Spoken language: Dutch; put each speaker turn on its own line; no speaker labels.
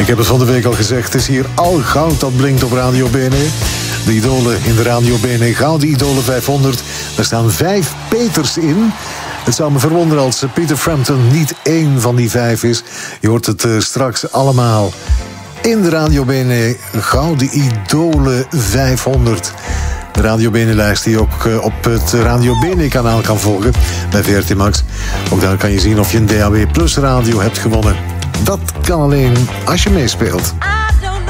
Ik heb het van de week al gezegd, het is hier al goud dat blinkt op Radio BNE. De idolen in de Radio BNE Gouden Idolen 500. Daar staan 5 Peters in. Het zou me verwonderen als Peter Frampton niet één van die 5 is. Je hoort het straks allemaal in de Radio BNE Gouden Idolen 500. De Radio BNE-lijst die je ook op het Radio BNE-kanaal kan volgen bij VRT Max. Ook daar kan je zien of je een DAB Plus radio hebt gewonnen. Dat kan alleen als je meespeelt.